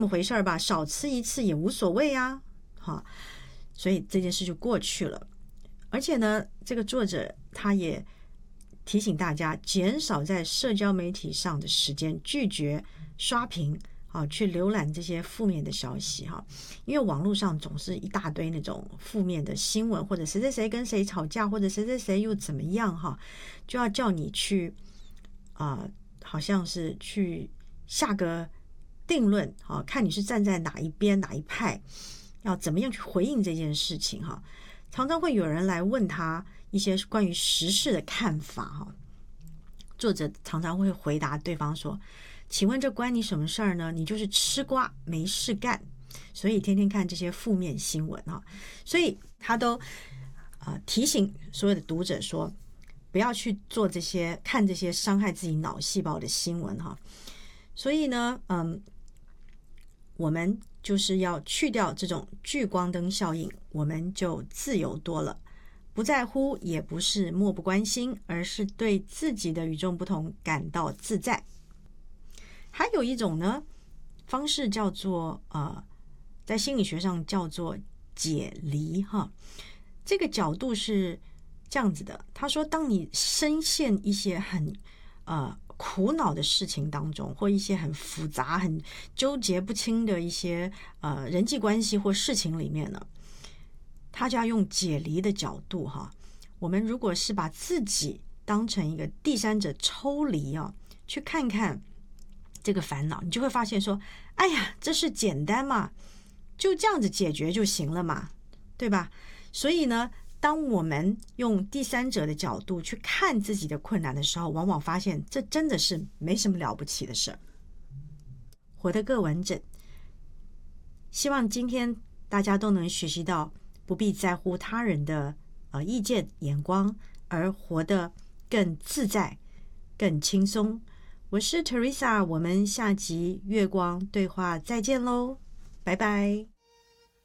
这么回事吧，少吃一次也无所谓啊，哈，所以这件事就过去了。而且呢，这个作者他也提醒大家减少在社交媒体上的时间，拒绝刷屏去浏览这些负面的消息哈，因为网络上总是一大堆那种负面的新闻，或者谁谁谁跟谁吵架，或者谁谁谁又怎么样哈，就要叫你去好像是去下个定论看你是站在哪一边哪一派，要怎么样去回应这件事情哈。常常会有人来问他一些关于时事的看法哈，作者常常会回答对方说，请问这关你什么事儿呢？你就是吃瓜没事干，所以天天看这些负面新闻哈。所以他都提醒所有的读者说，不要去做这些看这些伤害自己脑细胞的新闻哈。所以呢我们就是要去掉这种聚光灯效应，我们就自由多了，不在乎也不是漠不关心，而是对自己的与众不同感到自在。还有一种呢方式叫做在心理学上叫做解离哈。这个角度是这样子的，他说当你深陷一些很苦恼的事情当中，或一些很复杂很纠结不清的一些人际关系或事情里面呢，他就要用解离的角度哈。我们如果是把自己当成一个第三者抽离去看看这个烦恼，你就会发现说，哎呀，这是简单嘛，就这样子解决就行了嘛，对吧？所以呢，当我们用第三者的角度去看自己的困难的时候，往往发现这真的是没什么了不起的事儿。活得更完整，希望今天大家都能学习到不必在乎他人的意见眼光，而活得更自在更轻松。我是 Teresa， 我们下集月光对话再见喽，拜拜。